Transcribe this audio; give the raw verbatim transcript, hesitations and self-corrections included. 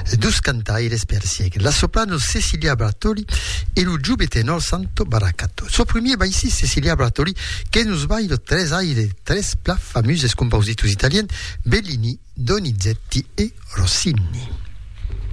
dus cantaires per siècle. La soprano Cecilia Bartoli et le giube tenor Santo Baracato. So premier va ici Cecilia Bartoli che nous baila tres aire, tres plats famuses compositors italiens Bellini, Donizetti et Rossini.